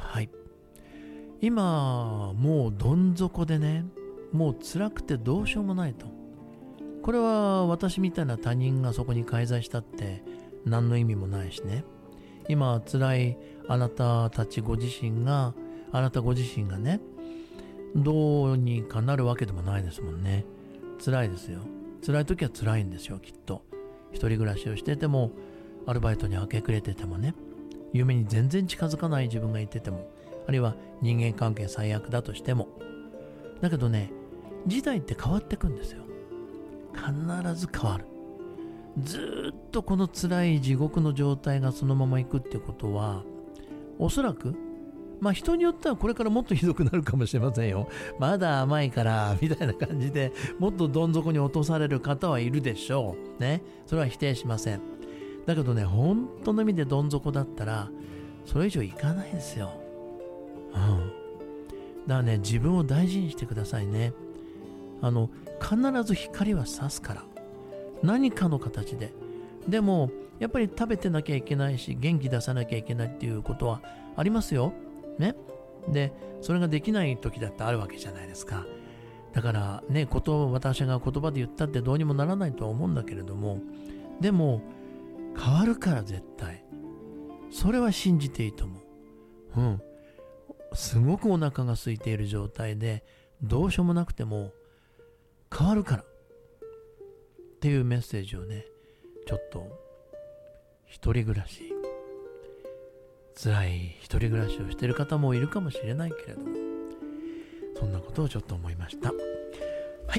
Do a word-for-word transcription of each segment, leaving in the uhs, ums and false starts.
はい。今、もうどん底でね、もう辛くてどうしようもないと。これは私みたいな他人がそこに介在したって何の意味もないしね。今辛いあなたたちご自身が、あなたご自身がね、どうにかなるわけでもないですもんね。辛いですよ。辛い時は辛いんですよ、きっと。一人暮らしをしてても、アルバイトに明け暮れててもね、夢に全然近づかない自分がいてても、あるいは人間関係最悪だとしても。だけどね、時代って変わってくんですよ。必ず変わる。ずーっとこの辛い地獄の状態がそのまま行くってことは、おそらく、まあ人によってはこれからもっとひどくなるかもしれませんよ。まだ甘いから、みたいな感じで、もっとどん底に落とされる方はいるでしょう。ね。それは否定しません。だけどね、本当の意味でどん底だったら、それ以上いかないですよ。うん。だからね、自分を大事にしてくださいね。あの、必ず光は差すから。何かの形で。でも、やっぱり食べてなきゃいけないし、元気出さなきゃいけないっていうことはありますよ。ね。で、それができない時だってあるわけじゃないですか。だからね、ことを私が言葉で言ったってどうにもならないとは思うんだけれども、でも、変わるから絶対。それは信じていいと思う。うん。すごくお腹が空いている状態で、どうしようもなくても、変わるから。っていうメッセージをね、ちょっと、一人暮らし、辛い一人暮らしをしている方もいるかもしれないけれども、そんなことをちょっと思いました。はい。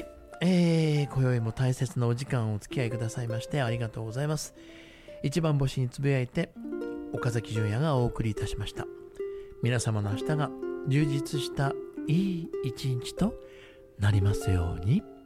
えー、今宵も大切なお時間をお付き合いくださいましてありがとうございます。一番星につぶやいて、岡崎純也がお送りいたしました。皆様の明日が充実したいい一日となりますように。